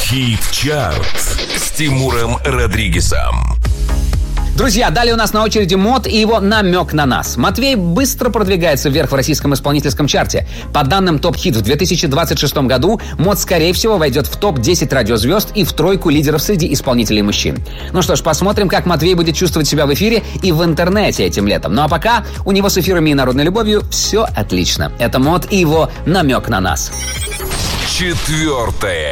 Хит-чарт с Тимуром Родригезом. Друзья, далее у нас на очереди МОД и его «Намек на нас». Матвей быстро продвигается вверх в российском исполнительском чарте. По данным ТОП Хит в 2026 году МОД, скорее всего, войдет в топ-10 радиозвезд и в тройку лидеров среди исполнителей мужчин. Ну что ж, посмотрим, как Матвей будет чувствовать себя в эфире и в интернете этим летом. Ну а пока у него с эфирами и народной любовью все отлично. Это МОД и его «Намек на нас». 4-е